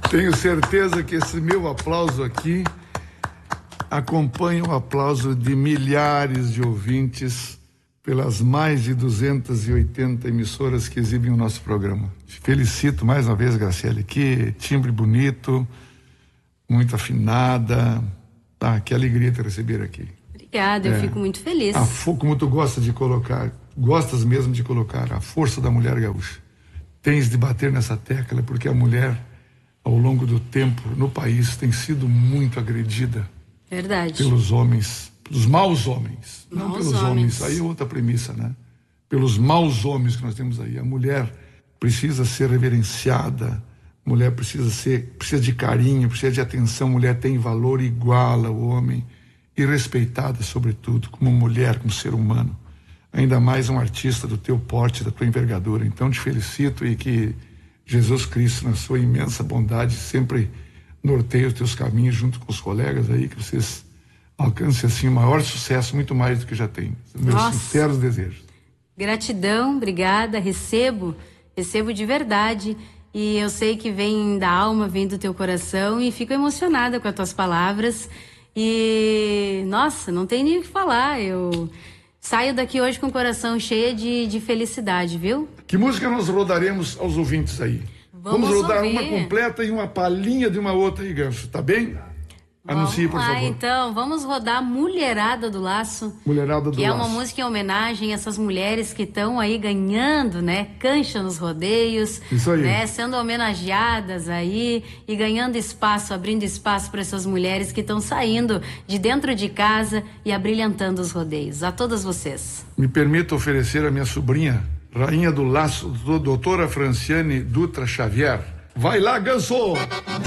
Tenho certeza que esse meu aplauso aqui acompanha o aplauso de milhares de ouvintes pelas mais de 280 emissoras que exibem o nosso programa. Te felicito mais uma vez, Graciele. Que timbre bonito, muito afinada. Que alegria te receber aqui. Obrigada, eu fico muito feliz. Como tu gosta de colocar, gostas mesmo de colocar a força da mulher gaúcha. Tens de bater nessa tecla, porque a mulher, ao longo do tempo, no país, tem sido muito agredida. Verdade. Pelos homens, pelos maus homens. Não pelos homens, aí é outra premissa, né? Pelos maus homens que nós temos aí. A mulher precisa ser reverenciada, a mulher precisa de carinho, precisa de atenção, a mulher tem valor igual ao homem e respeitada, sobretudo, como mulher, como ser humano. Ainda mais um artista do teu porte, da tua envergadura. Então te felicito e que Jesus Cristo, na sua imensa bondade, sempre norteie os teus caminhos junto com os colegas aí, que vocês alcancem assim o maior sucesso, muito mais do que já tem. Meus sinceros desejos. Gratidão, obrigada, recebo de verdade, e eu sei que vem da alma, vem do teu coração, e fico emocionada com as tuas palavras, e nossa, não tem nem o que falar, eu saio daqui hoje com o coração cheio de felicidade, viu? Que música nós rodaremos aos ouvintes aí? Vamos rodar ouvir. Uma completa e uma palhinha de uma outra aí, Gancho, tá bem? Anuncie, por favor. Então, vamos rodar Mulherada do Laço. Mulherada do Laço. Que é uma música em homenagem a essas mulheres que estão aí ganhando, né? Cancha nos rodeios. Isso aí. Né, sendo homenageadas aí e ganhando espaço, abrindo espaço para essas mulheres que estão saindo de dentro de casa e abrilhantando os rodeios. A todas vocês. Me permito oferecer a minha sobrinha, Rainha do Laço, doutora Franciane Dutra Xavier. Vai lá, Ganso!